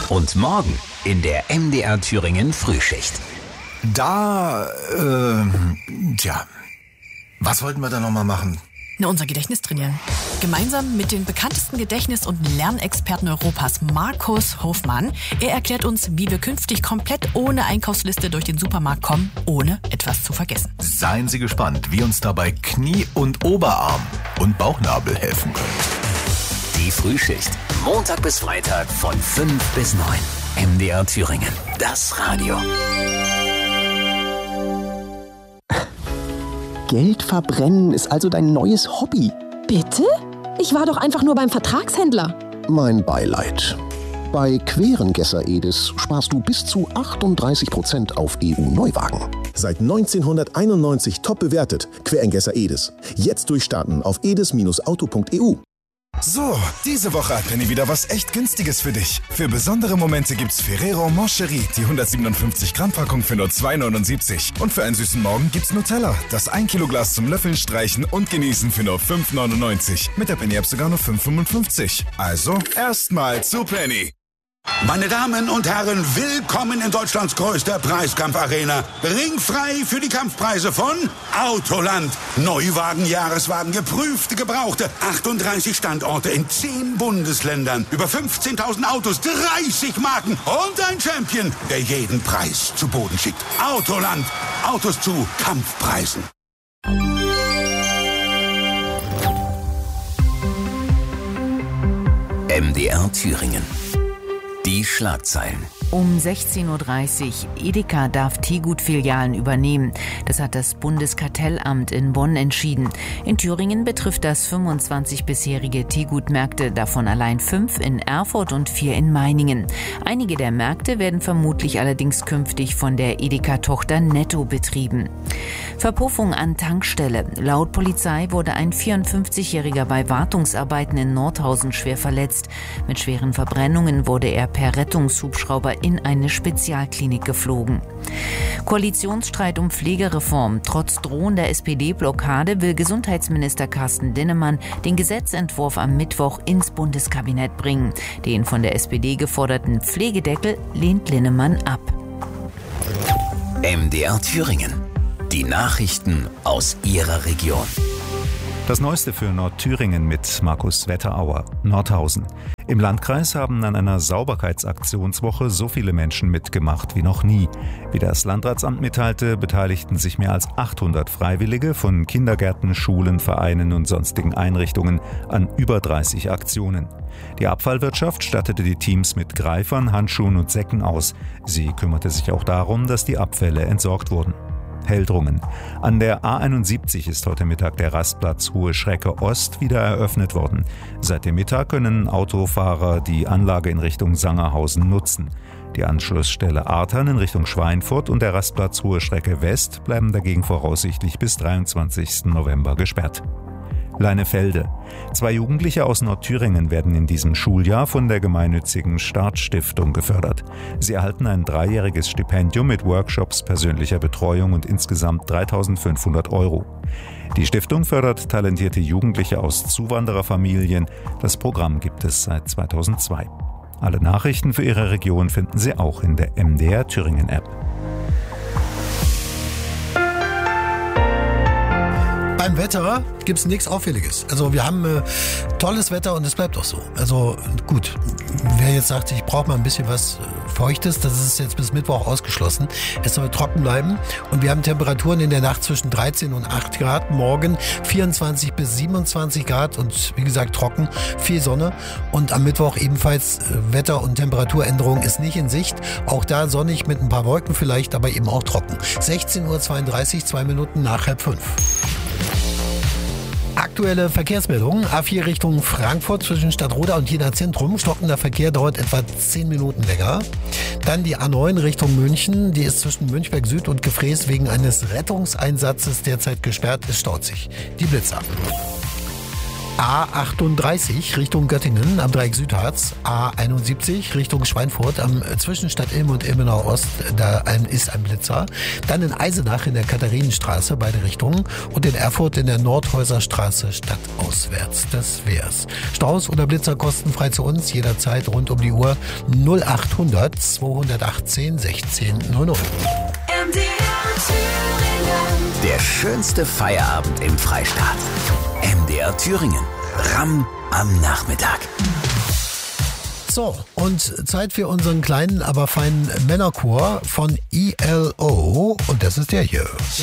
Und morgen in der MDR Thüringen Frühschicht. Was wollten wir da nochmal machen? Unser Gedächtnis trainieren. Gemeinsam mit den bekanntesten Gedächtnis- und Lernexperten Europas, Markus Hofmann. Er erklärt uns, wie wir künftig komplett ohne Einkaufsliste durch den Supermarkt kommen, ohne etwas zu vergessen. Seien Sie gespannt, wie uns dabei Knie- und Oberarm und Bauchnabel helfen können. Die Frühschicht. Montag bis Freitag von 5 bis 9. MDR Thüringen. Das Radio. Geld verbrennen ist also dein neues Hobby. Bitte? Ich war doch einfach nur beim Vertragshändler. Mein Beileid. Bei Querengesser Edis sparst du bis zu 38% auf EU-Neuwagen. Seit 1991 top bewertet. Querengesser Edis. Jetzt durchstarten auf edis-auto.eu. So, diese Woche hat Penny wieder was echt Günstiges für dich. Für besondere Momente gibt's Ferrero Moncherie, die 157 Gramm Packung für nur 2,79. Und für einen süßen Morgen gibt's Nutella, das 1 Kilo Glas zum Löffeln, Streichen und Genießen für nur 5,99. Mit der Penny-App sogar nur 5,55. Also erstmal zu Penny. Meine Damen und Herren, willkommen in Deutschlands größter Preiskampfarena. Ringfrei für die Kampfpreise von Autoland. Neuwagen, Jahreswagen, geprüfte, gebrauchte. 38 Standorte in 10 Bundesländern. Über 15.000 Autos, 30 Marken und ein Champion, der jeden Preis zu Boden schickt. Autoland. Autos zu Kampfpreisen. MDR Thüringen. Die Schlagzeilen. Um 16.30 Uhr. Edeka darf Teegut-Filialen übernehmen. Das hat das Bundeskartellamt in Bonn entschieden. In Thüringen betrifft das 25 bisherige Teegut-Märkte, davon allein 5 in Erfurt und 4 in Meiningen. Einige der Märkte werden vermutlich allerdings künftig von der Edeka-Tochter Netto betrieben. Verpuffung an Tankstelle. Laut Polizei wurde ein 54-Jähriger bei Wartungsarbeiten in Nordhausen schwer verletzt. Mit schweren Verbrennungen wurde er per Rettungshubschrauber in eine Spezialklinik geflogen. Koalitionsstreit um Pflegereform. Trotz drohender SPD-Blockade will Gesundheitsminister Carsten Linnemann den Gesetzentwurf am Mittwoch ins Bundeskabinett bringen. Den von der SPD geforderten Pflegedeckel lehnt Linnemann ab. MDR Thüringen. Die Nachrichten aus Ihrer Region. Das Neueste für Nordthüringen mit Markus Wetterauer. Nordhausen. Im Landkreis haben an einer Sauberkeitsaktionswoche so viele Menschen mitgemacht wie noch nie. Wie das Landratsamt mitteilte, beteiligten sich mehr als 800 Freiwillige von Kindergärten, Schulen, Vereinen und sonstigen Einrichtungen an über 30 Aktionen. Die Abfallwirtschaft stattete die Teams mit Greifern, Handschuhen und Säcken aus. Sie kümmerte sich auch darum, dass die Abfälle entsorgt wurden. Heldrungen. An der A71 ist heute Mittag der Rastplatz Hohe Schrecke Ost wieder eröffnet worden. Seit dem Mittag können Autofahrer die Anlage in Richtung Sangerhausen nutzen. Die Anschlussstelle Artern in Richtung Schweinfurt und der Rastplatz Hohe Schrecke West bleiben dagegen voraussichtlich bis 23. November gesperrt. Leinefelde. 2 Jugendliche aus Nordthüringen werden in diesem Schuljahr von der gemeinnützigen Startstiftung gefördert. Sie erhalten ein 3-jähriges Stipendium mit Workshops, persönlicher Betreuung und insgesamt 3.500 €. Die Stiftung fördert talentierte Jugendliche aus Zuwandererfamilien. Das Programm gibt es seit 2002. Alle Nachrichten für Ihre Region finden Sie auch in der MDR Thüringen App. Beim Wetter gibt es nichts Auffälliges. Also wir haben tolles Wetter und es bleibt auch so. Also gut, wer jetzt sagt, ich brauche mal ein bisschen was Feuchtes, das ist jetzt bis Mittwoch ausgeschlossen. Es soll trocken bleiben und wir haben Temperaturen in der Nacht zwischen 13 und 8 Grad, morgen 24 bis 27 Grad und wie gesagt trocken, viel Sonne und am Mittwoch ebenfalls Wetter- und Temperaturänderung ist nicht in Sicht. Auch da sonnig mit ein paar Wolken vielleicht, aber eben auch trocken. 16.32 Uhr, 2 Minuten nach 4:30. Aktuelle Verkehrsmeldungen. A4 Richtung Frankfurt zwischen Stadtroda und Jena Zentrum. Stockender Verkehr dauert etwa 10 Minuten länger. Dann die A9 Richtung München. Die ist zwischen Münchberg Süd und Gefrees wegen eines Rettungseinsatzes derzeit gesperrt. Es staut sich. Die Blitzer. A38 Richtung Göttingen am Dreieck Südharz, A71 Richtung Schweinfurt am Zwischenstadt Ilm und Ilmenau Ost, da ist ein Blitzer. Dann in Eisenach in der Katharinenstraße, beide Richtungen, und in Erfurt in der Nordhäuser Straße stadtauswärts. Das wär's. Staus oder Blitzer kostenfrei zu uns, jederzeit rund um die Uhr 0800 218 1600. Der schönste Feierabend im Freistaat. MDR Thüringen. Ramm am Nachmittag. So, und Zeit für unseren kleinen, aber feinen Männerchor von ELO. Und das ist der hier.